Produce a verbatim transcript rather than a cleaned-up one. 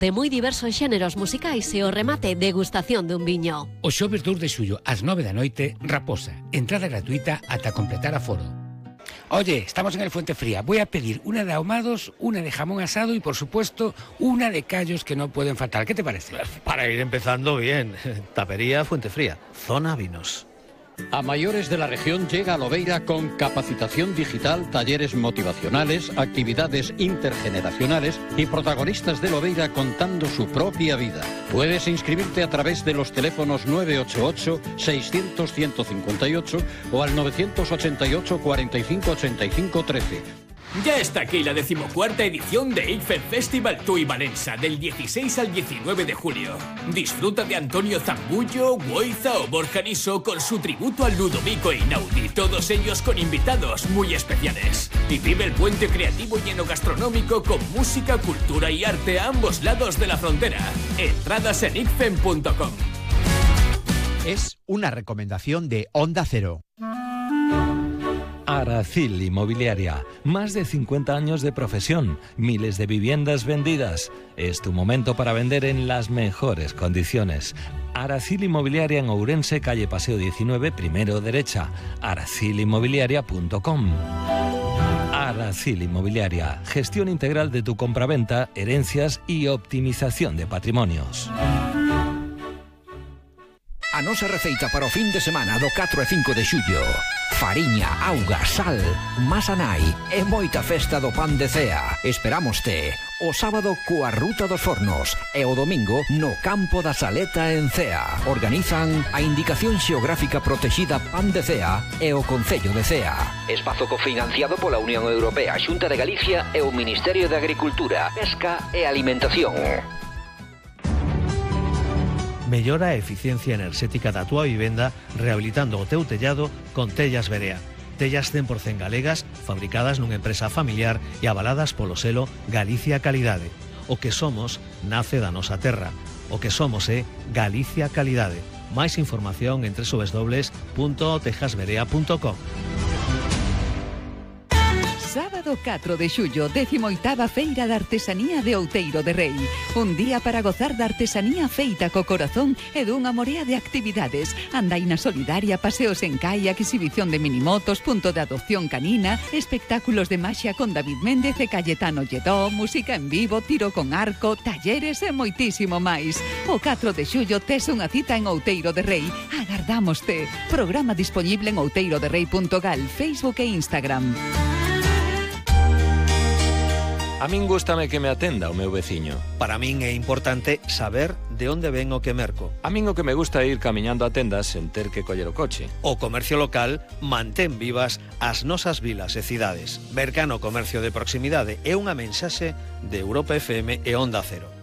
De moi diversos xéneros musicais e o remate degustación dun viño. O xoves dous de xullo ás nove da noite, Raposa. Entrada gratuita ata completar aforo. Oye, estamos en el Fuente Fría. Voy a pedir una de ahumados, una de jamón asado y, por supuesto, una de callos que no pueden faltar. ¿Qué te parece? Para ir empezando bien. Tapería Fuente Fría. Zona Vinos. A mayores de la región llega a Lobeira con capacitación digital, talleres motivacionales, actividades intergeneracionales y protagonistas de Lobeira contando su propia vida. Puedes inscribirte a través de los teléfonos nueve ocho ocho, seiscientos, ciento cincuenta y ocho o al novecientos ochenta y ocho, cuarenta y cinco, ochenta y cinco, trece. Ya está aquí la decimocuarta edición de ICFEM Festival Tui Valença, del dieciséis al diecinueve de julio. Disfruta de Antonio Zambullo, Guoiza o Borja Niso con su tributo al Ludovico Einaudi, todos ellos con invitados muy especiales. Y vive el puente creativo y enogastronómico con música, cultura y arte a ambos lados de la frontera. Entradas en icfem punto com. Es una recomendación de Onda Cero. Aracil Inmobiliaria, más de cincuenta años de profesión, miles de viviendas vendidas. Es tu momento para vender en las mejores condiciones. Aracil Inmobiliaria en Ourense, calle Paseo diecinueve, primero derecha, aracil inmobiliaria punto com. Aracil Inmobiliaria, gestión integral de tu compraventa, herencias y optimización de patrimonios. A nosa receita para o fin de semana do catro e cinco de xullo: fariña, auga, sal, masa nai e moita festa do pan de cea. Esperámoste o sábado coa Ruta dos Fornos e o domingo no Campo da Saleta en Cea. Organizan a Indicación Xeográfica Protexida Pan de Cea e o Concello de Cea. Espazo cofinanciado pola Unión Europea, Xunta de Galicia e o Ministerio de Agricultura, Pesca e Alimentación. Mellora a eficiencia enerxética da túa vivenda rehabilitando o teu tellado con Tellas Berea. Tellas cen por cen galegas, fabricadas nunha empresa familiar e avaladas polo selo Galicia Calidade. O que somos nace da nosa terra. O que somos é Galicia Calidade. Máis información en doble u doble u doble u punto tejasberea punto com. Sábado catro de xullo, décimo oitava Feira de Artesanía de Outeiro de Rei. Un día para gozar da artesanía feita co corazón e dunha morea de actividades. Andaina solidaria, paseos en kayak, exhibición de minimotos, punto de adopción canina, espectáculos de maxia con David Méndez e Cayetano Lledó, música en vivo, tiro con arco, talleres e moitísimo máis. O catro de xullo tes unha cita en Outeiro de Rei. Agardámoste. Programa dispoñible en outeiro de rei punto gal, Facebook e Instagram. A min gústame que me atenda o meu veciño. Para min é importante saber de onde ven o que merco. A min o que me gusta é ir camiñando a tendas sen ter que coller o coche. O comercio local mantén vivas as nosas vilas e cidades. Mercano Comercio de Proximidade é unha mensaxe de Europa F M e Onda Cero.